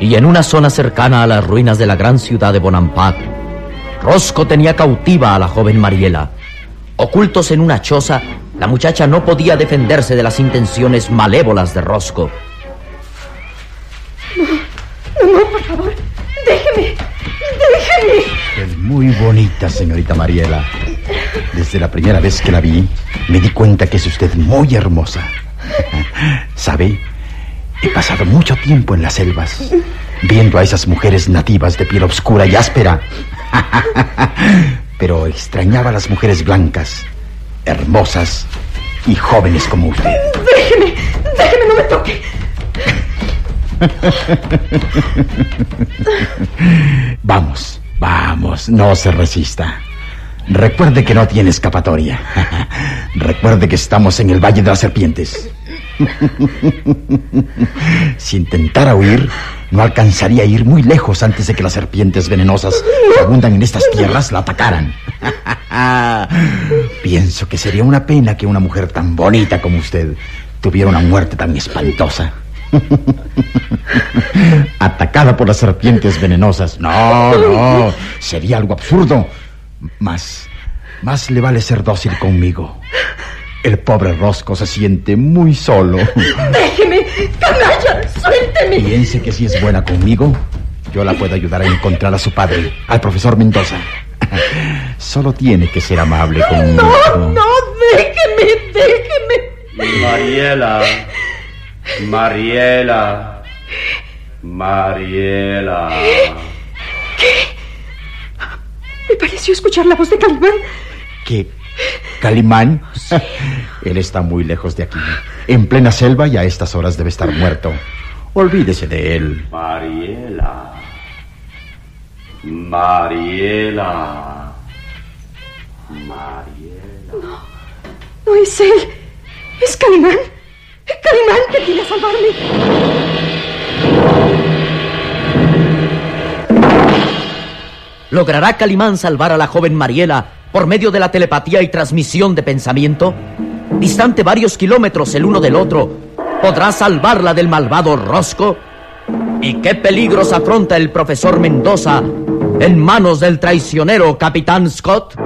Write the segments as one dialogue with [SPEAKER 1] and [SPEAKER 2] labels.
[SPEAKER 1] Y en una zona cercana a las ruinas de la gran ciudad de Bonampak, Rosco tenía cautiva a la joven Mariela. Ocultos en una choza, la muchacha no podía defenderse de las intenciones malévolas de Rosco.
[SPEAKER 2] No, por favor, déjeme.
[SPEAKER 3] Es muy bonita, señorita Mariela. Desde la primera vez que la vi, me di cuenta que es usted muy hermosa. ¿Sabe? He pasado mucho tiempo en las selvas, viendo a esas mujeres nativas de piel oscura y áspera. Pero extrañaba a las mujeres blancas, hermosas y jóvenes como usted.
[SPEAKER 2] Déjeme, no me toque.
[SPEAKER 3] Vamos, no se resista. Recuerde que no tiene escapatoria. Recuerde que estamos en el Valle de las Serpientes. Si intentara huir, no alcanzaría a ir muy lejos antes de que las serpientes venenosas que abundan en estas tierras la atacaran. Pienso que sería una pena que una mujer tan bonita como usted tuviera una muerte tan espantosa. Atacada por las serpientes venenosas. No, sería algo absurdo. Más le vale ser dócil conmigo. El pobre Rosco se siente muy solo.
[SPEAKER 2] Déjeme, canalla, suélteme.
[SPEAKER 3] Piense que si es buena conmigo, yo la puedo ayudar a encontrar a su padre, al profesor Mendoza. Solo tiene que ser amable conmigo.
[SPEAKER 2] No, déjeme.
[SPEAKER 4] Mariela.
[SPEAKER 2] ¿Qué? Me pareció escuchar la voz de Calimán.
[SPEAKER 3] ¿Qué? ¿Calimán? Sí. Él está muy lejos de aquí, en plena selva, y a estas horas debe estar muerto. Olvídese de él.
[SPEAKER 4] Mariela.
[SPEAKER 2] No es él. Es Calimán. Calimán que viene a salvarme.
[SPEAKER 1] ¿Logrará Calimán salvar a la joven Mariela por medio de la telepatía y transmisión de pensamiento? Distante varios kilómetros el uno del otro, ¿podrá salvarla del malvado Rosco? ¿Y qué peligros afronta el profesor Mendoza en manos del traicionero Capitán Scott?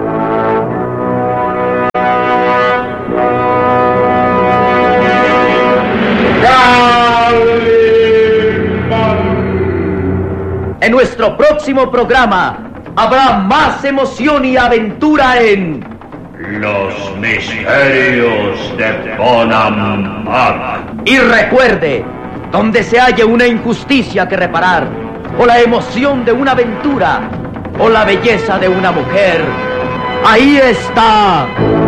[SPEAKER 1] En nuestro próximo programa habrá más emoción y aventura en
[SPEAKER 4] Los misterios de Bonampak.
[SPEAKER 1] Y recuerde, donde se halle una injusticia que reparar, o la emoción de una aventura, o la belleza de una mujer, ahí está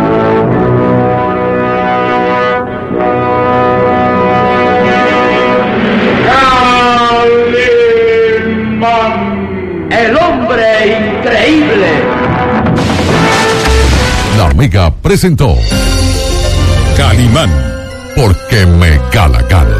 [SPEAKER 1] el hombre increíble.
[SPEAKER 5] La Mega presentó Calimán, porque me gana.